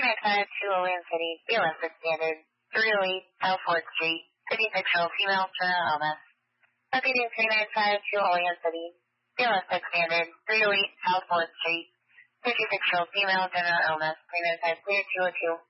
3952 Olean City, BLS Standard, 308 South 4th Street, 56-year-old female, general illness. Repeating 3952 Olean City, BLS Standard, 308 South 4th Street, 56-year-old female, general illness, 3952 202.